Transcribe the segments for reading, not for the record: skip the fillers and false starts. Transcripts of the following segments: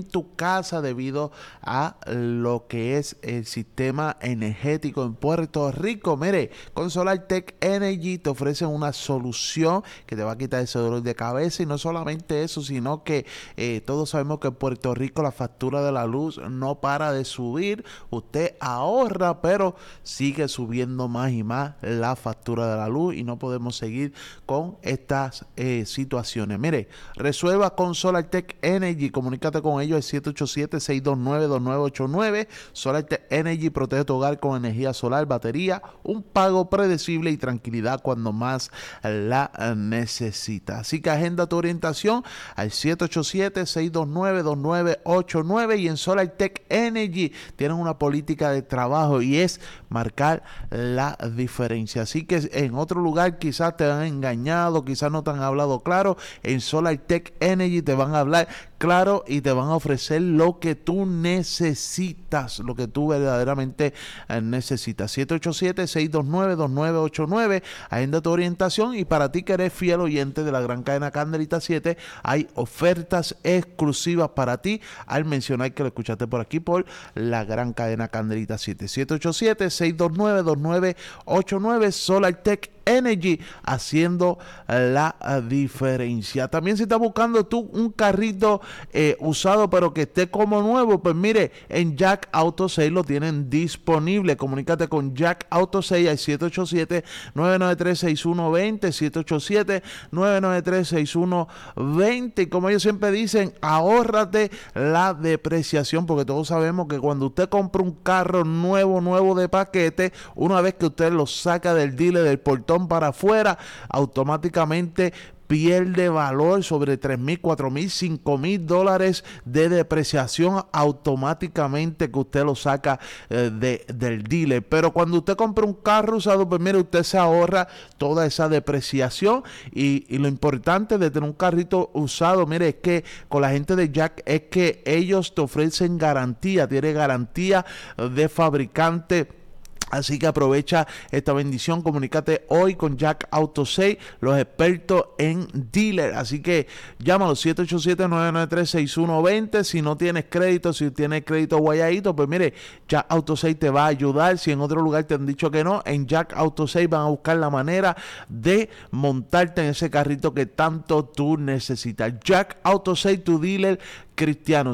tu casa debido a lo que es el sistema energético en Puerto Rico. Mire, con SolarTech Energy te ofrecen una solución que te va a quitar ese dolor de cabeza, y no solamente eso, sino que todos sabemos que en Puerto Rico la factura de la luz no para de subir. Usted ahorra, pero sigue subiendo más y más la factura de la luz y no podemos seguir con estas situaciones. Mire, resuelva con SolarTech Energy. Comunícate con ellos al 787-629-2989. SolarTech Energy protege tu hogar con energía solar, batería, un pago predecible y tranquilidad cuando más la necesitas. Así que agenda tu orientación al 787-629-2989, y en SolarTech Energy tienen una política de trabajo y es marcar la diferencia. Así que en otro lugar quizás te han engañado, quizás no te han hablado claro. En SolarTech Energy te van a hablar claro y te van a ofrecer lo que tú necesitas, lo que tú verdaderamente necesitas. 787-629-2989, agenda tu orientación. Y para ti que eres fiel oyente de la gran cadena Candelita 7, hay ofertas exclusivas para ti al mencionar que lo escuchaste por aquí por la gran cadena Candelita 7. 787-629-2989, SolarTech Energy, haciendo la diferencia. También si estás buscando tú un carrito usado pero que esté como nuevo, pues mire, en Jack Auto Sale lo tienen disponible. Comunícate con Jack Auto Sale al 787-993-6120, 787-993-6120. Y como ellos siempre dicen, ahórrate la depreciación, porque todos sabemos que cuando usted compra un carro nuevo de paquete, una vez que usted lo saca del dealer, del portón para afuera, automáticamente pierde valor sobre $3,000, $4,000, $5,000 de depreciación automáticamente que usted lo saca del dealer. Pero cuando usted compra un carro usado, pues mire, usted se ahorra toda esa depreciación, y lo importante de tener un carrito usado, mire, es que con la gente de Jack es que ellos te ofrecen garantía, tiene garantía de fabricante. Así que aprovecha esta bendición. Comunícate hoy con Jack Auto Sale, los expertos en dealer. Así que llámalo 787-993-6120. Si no tienes crédito, si tienes crédito guayadito, pues mire, Jack Auto Sale te va a ayudar. Si en otro lugar te han dicho que no, en Jack Auto Sale van a buscar la manera de montarte en ese carrito que tanto tú necesitas. Jack Auto Sale, tu dealer cristiano.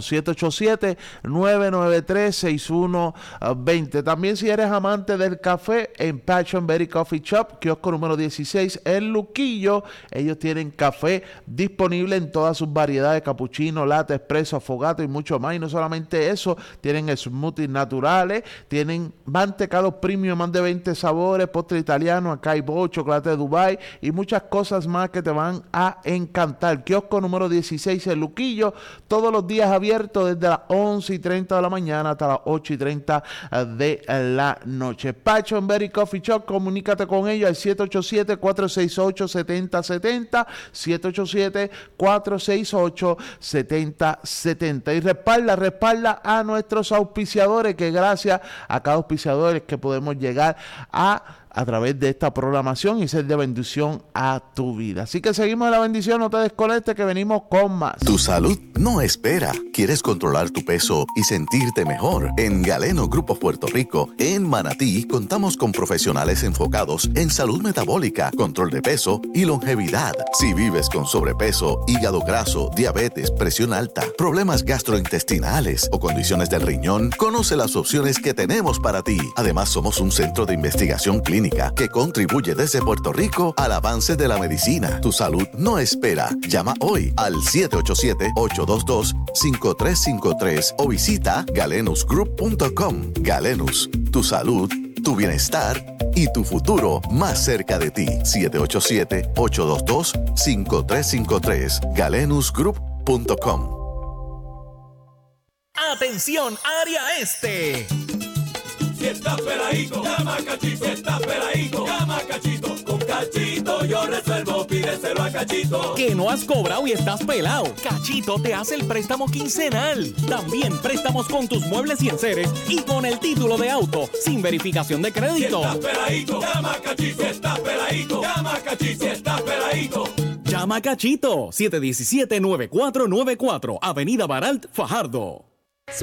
787-993-6120. También si eres amante del café, en Passion Berry Coffee Shop, kiosco número 16 en Luquillo, ellos tienen café disponible en todas sus variedades: cappuccino, latte, espresso, affogato y mucho más. Y no solamente eso, tienen smoothies naturales, tienen mantecados premium, más de 20 sabores, postre italiano, acai bowl, chocolate de Dubai y muchas cosas más que te van a encantar. Kiosco número 16 en Luquillo, todos los días abiertos desde las 11:30 de la mañana hasta las 8:30 de la noche. Passion Berry Coffee Shop, comunícate con ellos al 787-468-7070, 787-468-7070. Y respalda a nuestros auspiciadores, que gracias a cada auspiciador es que podemos llegar a través de esta programación y ser de bendición a tu vida. Así que seguimos en la bendición, no te desconectes, que venimos con más. Tu salud no espera. ¿Quieres controlar tu peso y sentirte mejor? En Galeno Grupo Puerto Rico, en Manatí, contamos con profesionales enfocados en salud metabólica, control de peso y longevidad. Si vives con sobrepeso, hígado graso, diabetes, presión alta, problemas gastrointestinales o condiciones del riñón, conoce las opciones que tenemos para ti. Además, somos un centro de investigación clínica que contribuye desde Puerto Rico al avance de la medicina. Tu salud no espera. Llama hoy al 787-822-5353 o visita galenusgroup.com. Galenus, tu salud, tu bienestar y tu futuro más cerca de ti. 787-822-5353. galenusgroup.com. ¡Atención, área este! Si estás peladito, llama a Cachito. Si estás peladito, llama a Cachito. Con Cachito yo resuelvo, pídeselo a Cachito. Que no has cobrado y estás pelado. Cachito te hace el préstamo quincenal. También préstamos con tus muebles y enseres y con el título de auto, sin verificación de crédito. Si estás peladito, llama a Cachito. Si estás peladito, llama a Cachito. Si estás peladito, Llama a Cachito, 717-9494, Avenida Baralt, Fajardo.